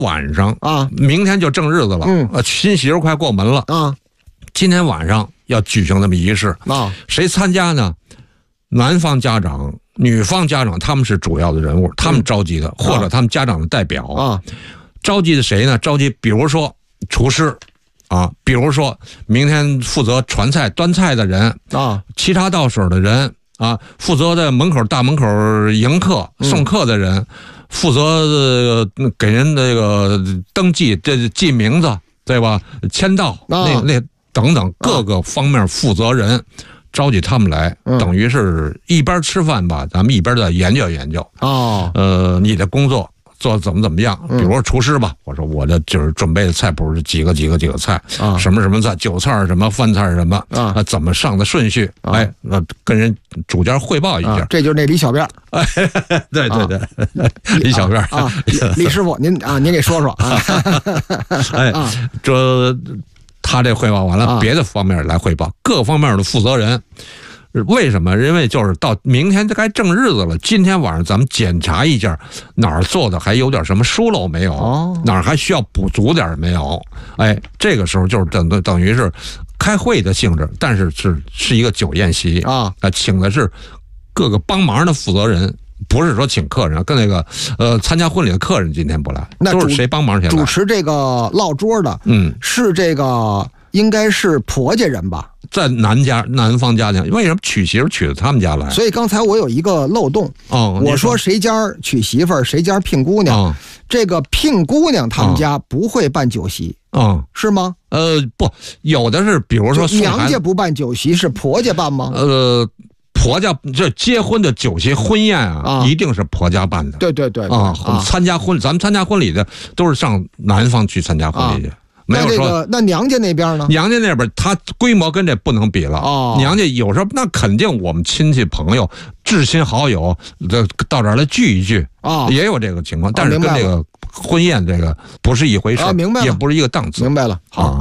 晚上啊，明天就正日子了，新媳妇快过门了啊，今天晚上要举行这么仪式啊，谁参加呢？男方家长、女方家长他们是主要的人物，他们召集的，或者他们家长的代表啊，召集的谁呢？召集比如说厨师啊，比如说明天负责传菜端菜的人啊，沏茶倒水的人啊，负责在大门口迎客送客的人，负责给人这个登记这记名字对吧？签到那等等各个方面负责人。召集他们来，等于是一边吃饭吧，咱们一边在研究研究。你的工作做怎么样？比如说厨师吧，我说我这就是准备的菜谱是几个菜，什么菜，韭菜什么，饭菜什么，怎么上的顺序？那跟人主家汇报一下。 这就是那李小辫。 对，李小辫啊，李师傅，您给说说啊。 这。他这汇报完了，别的方面来汇报，各方面的负责人。为什么？因为就是到明天就该正日子了，今天晚上咱们检查一下哪儿做的还有点什么疏漏没有，哪儿还需要补足点没有。这个时候就是等于是开会的性质，但是是一个酒宴席啊，请的是各个帮忙的负责人。不是说请客人，跟那个参加婚礼的客人今天不来，那都是谁帮忙前来？ 主持这个落桌的，是这个应该是婆家人吧？ 在男方家庭，为什么娶媳妇娶到他们家来？ 所以刚才我有一个漏洞，我说谁家娶媳妇儿，谁家聘姑娘，这个聘姑娘他们家不会办酒席，是吗？ 不，有的是，比如说娘家不办酒席，是婆家办吗？ 婆家这结婚的酒席婚宴啊，一定是婆家办的。 对啊， 参加咱们参加婚礼的都是上男方去参加婚礼去。没有说那娘家那边呢？ 娘家那边他规模跟这不能比了。娘家有时候那肯定我们亲戚朋友、至亲好友到这儿来聚一聚也有这个情况，但是跟这个婚宴这个不是一回事， 明白了， 也不是一个档次。 明白了，好。